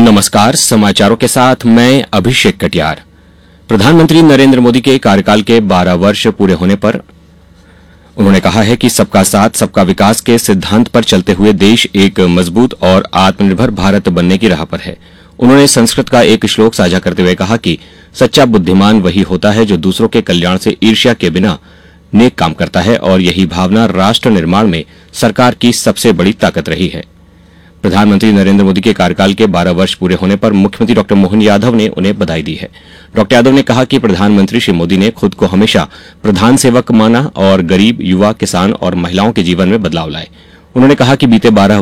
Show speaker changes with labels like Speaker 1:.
Speaker 1: नमस्कार, समाचारों के साथ मैं अभिषेक कटियार। प्रधानमंत्री नरेंद्र मोदी के कार्यकाल के 12 वर्ष पूरे होने पर उन्होंने कहा है कि सबका साथ सबका विकास के सिद्धांत पर चलते हुए देश एक मजबूत और आत्मनिर्भर भारत बनने की राह पर है। उन्होंने संस्कृत का एक श्लोक साझा करते हुए कहा कि सच्चा बुद्धिमान वही होता है जो दूसरों के कल्याण से ईर्ष्या के बिना नेक काम करता है, और यही भावना राष्ट्र निर्माण में सरकार की सबसे बड़ी ताकत रही है। प्रधानमंत्री नरेंद्र मोदी के कार्यकाल के 12 वर्ष पूरे होने पर मुख्यमंत्री डॉ मोहन यादव ने उन्हें बधाई दी है। डॉ यादव ने कहा कि प्रधानमंत्री श्री मोदी ने खुद को हमेशा प्रधान सेवक माना और गरीब, युवा, किसान और महिलाओं के जीवन में बदलाव लाए। उन्होंने कहा कि बीते 12